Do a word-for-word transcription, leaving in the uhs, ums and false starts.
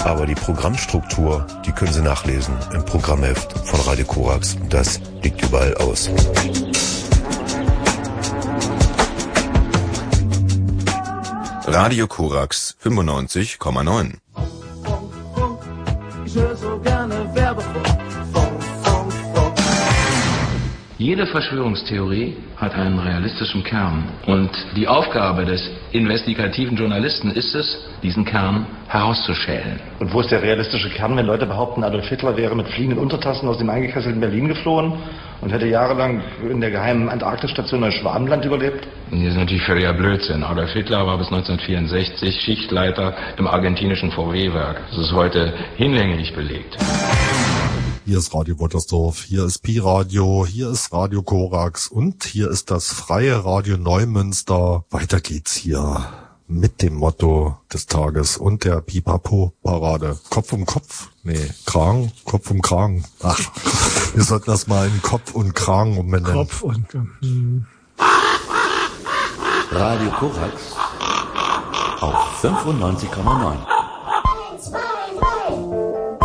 Aber die Programmstruktur, die können Sie nachlesen im Programmheft von Radio Korax. Das liegt überall aus. Radio Korax fünfundneunzig Komma neun. Ich höre so gerne Werbefunk. Jede Verschwörungstheorie hat einen realistischen Kern. Und die Aufgabe des investigativen Journalisten ist es, diesen Kern herauszuschälen. Und wo ist der realistische Kern, wenn Leute behaupten, Adolf Hitler wäre mit fliegenden Untertassen aus dem eingekesselten Berlin geflohen und hätte jahrelang in der geheimen Antarktisstation Neuschwabenland überlebt? Und das ist natürlich völliger Blödsinn. Adolf Hitler war bis neunzehnhundertvierundsechzig Schichtleiter im argentinischen V W-Werk. Das ist heute hinlänglich belegt. Hier ist Radio Wottersdorf, hier ist Pi-Radio, hier ist Radio Korax und hier ist das freie Radio Neumünster. Weiter geht's hier mit dem Motto des Tages und der Pipapo-Parade. Kopf um Kopf? Nee, Kragen? Kopf um Kragen. Ach, wir sollten das mal in Kopf und Kragen umbenennen. Kopf und... Hm. Radio Korax auf fünfundneunzig Komma neun.